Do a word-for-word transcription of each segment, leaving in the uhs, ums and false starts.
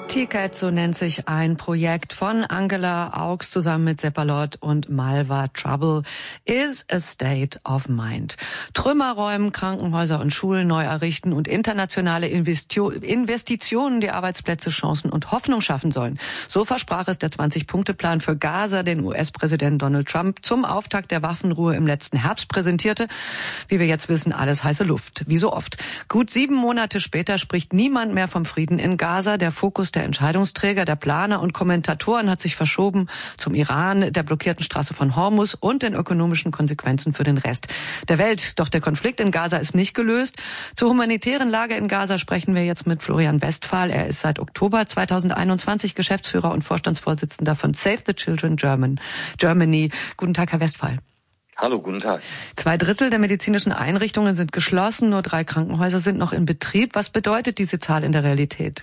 Ticket, so nennt sich ein Projekt von Angela Augs zusammen mit Seppalot und Malva. Trouble is a state of mind. Trümmer räumen, Krankenhäuser und Schulen neu errichten und internationale Investio- Investitionen, die Arbeitsplätze, Chancen und Hoffnung schaffen sollen. So versprach es der zwanzig-Punkte-Plan für Gaza, den U S-Präsident Donald Trump zum Auftakt der Waffenruhe im letzten Herbst präsentierte. Wie wir jetzt wissen, alles heiße Luft, wie so oft. Gut sieben Monate später spricht niemand mehr vom Frieden in Gaza. Der Fokus der Entscheidungsträger, der Planer und Kommentatoren hat sich verschoben zum Iran, der blockierten Straße von Hormuz und den ökonomischen Konsequenzen für den Rest der Welt. Doch der Konflikt in Gaza ist nicht gelöst. Zur humanitären Lage in Gaza sprechen wir jetzt mit Florian Westphal. Er ist seit Oktober zweitausendeinundzwanzig Geschäftsführer und Vorstandsvorsitzender von Save the Children German, Germany. Guten Tag, Herr Westphal. Hallo, guten Tag. Zwei Drittel der medizinischen Einrichtungen sind geschlossen, nur drei Krankenhäuser sind noch in Betrieb. Was bedeutet diese Zahl in der Realität?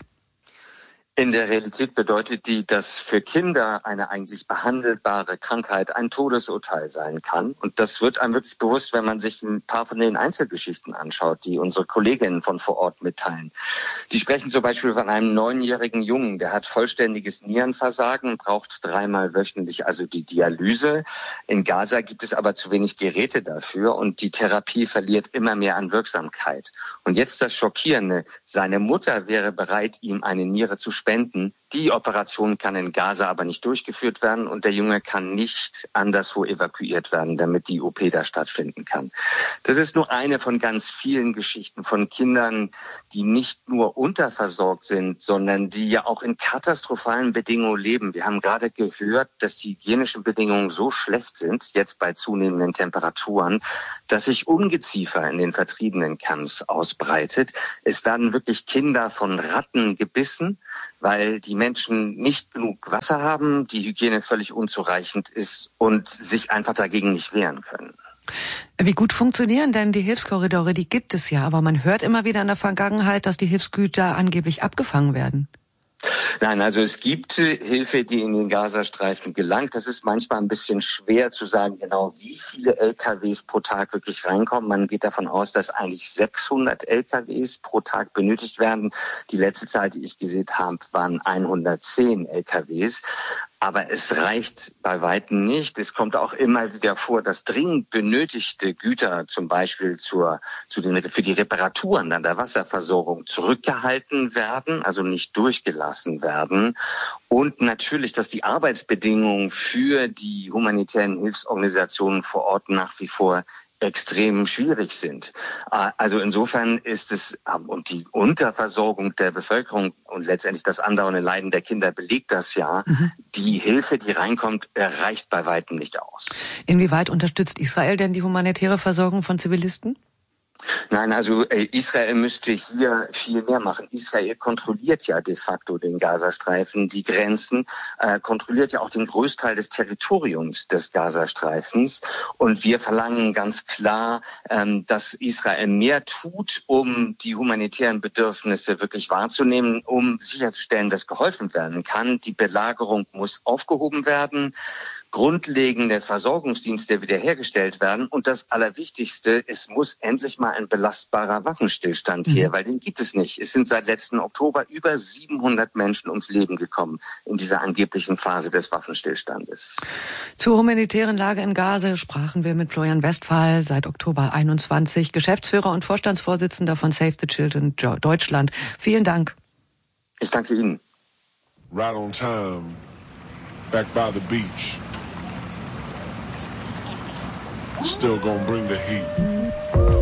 In der Realität bedeutet die, dass für Kinder eine eigentlich behandelbare Krankheit ein Todesurteil sein kann. Und das wird einem wirklich bewusst, wenn man sich ein paar von den Einzelgeschichten anschaut, die unsere Kolleginnen von vor Ort mitteilen. Die sprechen zum Beispiel von einem neunjährigen Jungen, der hat vollständiges Nierenversagen, braucht dreimal wöchentlich also die Dialyse. In Gaza gibt es aber zu wenig Geräte dafür und die Therapie verliert immer mehr an Wirksamkeit. Und jetzt das Schockierende, seine Mutter wäre bereit, ihm eine Niere zu spenden. Die Operation kann in Gaza aber nicht durchgeführt werden und der Junge kann nicht anderswo evakuiert werden, damit die O P da stattfinden kann. Das ist nur eine von ganz vielen Geschichten von Kindern, die nicht nur unterversorgt sind, sondern die ja auch in katastrophalen Bedingungen leben. Wir haben gerade gehört, dass die hygienischen Bedingungen so schlecht sind, jetzt bei zunehmenden Temperaturen, dass sich Ungeziefer in den vertriebenen Camps ausbreitet. Es werden wirklich Kinder von Ratten gebissen, weil die Menschen nicht genug Wasser haben, die Hygiene völlig unzureichend ist und sich einfach dagegen nicht wehren können. Wie gut funktionieren denn die Hilfskorridore? Die gibt es ja, aber man hört immer wieder in der Vergangenheit, dass die Hilfsgüter angeblich abgefangen werden. Nein, also es gibt Hilfe, die in den Gazastreifen gelangt. Das ist manchmal ein bisschen schwer zu sagen, genau wie viele L K Ws pro Tag wirklich reinkommen. Man geht davon aus, dass eigentlich sechshundert L K Ws pro Tag benötigt werden. Die letzte Zahl, die ich gesehen habe, waren hundertzehn L K Ws. Aber es reicht bei weitem nicht. Es kommt auch immer wieder vor, dass dringend benötigte Güter, zum Beispiel zur, zu den, für die Reparaturen an der Wasserversorgung, zurückgehalten werden, also nicht durchgelassen werden. Und natürlich, dass die Arbeitsbedingungen für die humanitären Hilfsorganisationen vor Ort nach wie vor extrem schwierig sind. Also insofern ist es, und die Unterversorgung der Bevölkerung und letztendlich das andauernde Leiden der Kinder belegt das ja, mhm. Die Hilfe, die reinkommt, reicht bei weitem nicht aus. Inwieweit unterstützt Israel denn die humanitäre Versorgung von Zivilisten? Nein, also Israel müsste hier viel mehr machen. Israel kontrolliert ja de facto den Gazastreifen, die Grenzen, äh, kontrolliert ja auch den Großteil des Territoriums des Gazastreifens. Und wir verlangen ganz klar, ähm, dass Israel mehr tut, um die humanitären Bedürfnisse wirklich wahrzunehmen, um sicherzustellen, dass geholfen werden kann. Die Belagerung muss aufgehoben werden. Grundlegende Versorgungsdienste wiederhergestellt werden. Und das Allerwichtigste, es muss endlich mal ein belastbarer Waffenstillstand her, mhm. weil den gibt es nicht. Es sind seit letzten Oktober über siebenhundert Menschen ums Leben gekommen in dieser angeblichen Phase des Waffenstillstandes. Zur humanitären Lage in Gaza sprachen wir mit Florian Westphal, seit Oktober einundzwanzig, Geschäftsführer und Vorstandsvorsitzender von Save the Children Deutschland. Vielen Dank. Ich danke Ihnen. Right on time, back by the beach. Still gonna bring the heat.